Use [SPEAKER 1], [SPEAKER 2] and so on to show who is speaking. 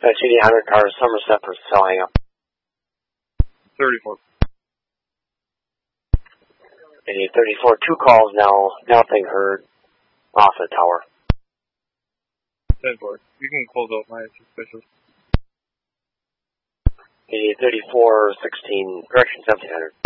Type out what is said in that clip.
[SPEAKER 1] GD100 car, Somerset for selling up.
[SPEAKER 2] 34.
[SPEAKER 1] A 34, 2 calls now, nothing heard off the tower.
[SPEAKER 2] 10-4. You can close out my suspicious.
[SPEAKER 1] A 34, 16, correction 1700.